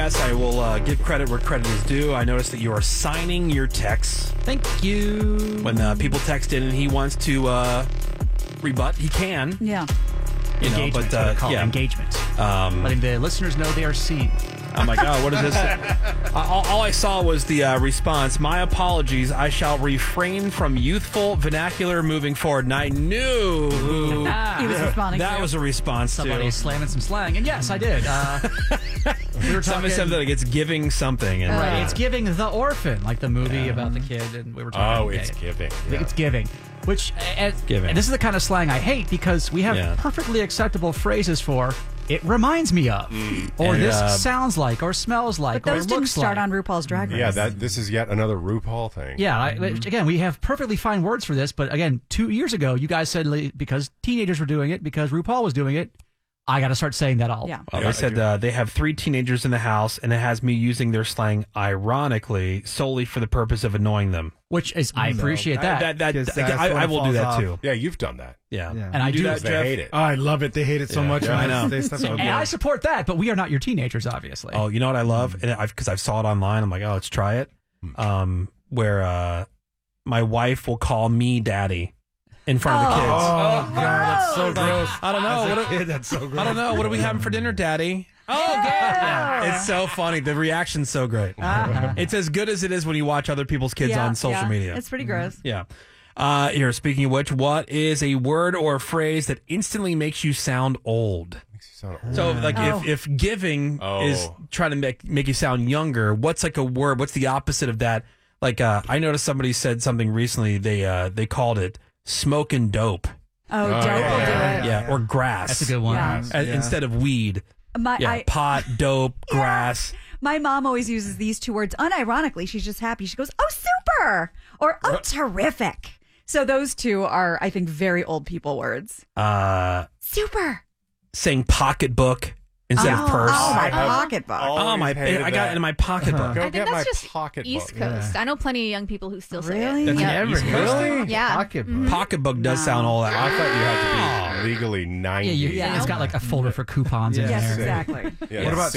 Yes, I will give credit where credit is due. I noticed that you are signing your texts. Thank you. When people text in and he wants to rebut, he can. Yeah. Engagement. Engagement. Letting the listeners know they are seen. I'm like, oh, what is this? All I saw was the response. My apologies. I shall refrain from youthful vernacular moving forward. And I knew He was responding. that was a response Somebody to. slamming some slang. And yes, I did. We were Somebody talking. said that it's giving something. And, Right, it's giving The Orphan, like the movie about the kid, and we were talking. Oh, it's giving. Yeah. It's giving. Which, Giving. and this is the kind of slang I hate because we have Yeah. perfectly acceptable phrases for "it reminds me of," or And, "this sounds like," or "smells like," But those or didn't "looks start like." on RuPaul's Drag Race. Yeah, this is yet another RuPaul thing. Yeah, again, we have perfectly fine words for this, but again, 2 years ago, you guys said because teenagers were doing it, because RuPaul was doing it, I got to start saying that all. Yeah. Well, they said they have 3 teenagers in the house, and it has me using their slang ironically solely for the purpose of annoying them. Which is, I appreciate that. I will do that too. Yeah, you've done that. Yeah. And I do that, They Jeff? hate it. Oh, I love it. They hate it so much. Yeah, when I know. They stuff And I support that, but we are not your teenagers, obviously. Oh, you know what I love? And because I saw it online, I'm like, oh, let's try it. Where my wife will call me daddy in front of the kids. Oh, God, that's so gross. I don't know. As a What kid, that's so gross. I don't know. What are we having for dinner, daddy? Oh, good. Yeah. It's so funny. The reaction's so great. It's as good as it is when you watch other people's kids on social media. It's pretty gross. Yeah. Here, speaking of which, what is a word or a phrase that instantly makes you sound old? Makes you sound old. So, like, if giving is trying to make you sound younger, what's like a word? What's the opposite of that? Like, I noticed somebody said something recently. They called it smoking dope. Oh, dope will do it. Yeah, or grass. That's a good one. Yeah. Instead of weed. My, Pot, dope, grass. my mom always uses these 2 words unironically. She's just happy. She goes, "Oh, super," or "Oh, terrific." So those 2 are, I think, very old people words. Super. Saying pocketbook instead of purse. Oh, my I have pocketbook. I got it in my pocketbook. Go I think get my that's just pocketbook. East Coast. I know plenty of young people who still say Really? it. That's Yeah. East Coast. Really? Yeah. Pocketbook. Pocketbook does sound all that. I thought you had to be legally 90. Yeah, it's got like a folder for coupons in Yes, there. exactly. Yeah, What about